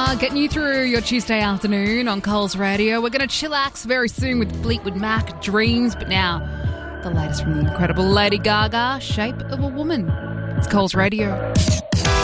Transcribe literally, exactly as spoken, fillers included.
Rihanna getting you through your Tuesday afternoon on Coles Radio. We're going to chillax very soon with Fleetwood Mac, Dreams, but now the latest from the incredible Lady Gaga, Shape of a Woman. It's Coles Radio.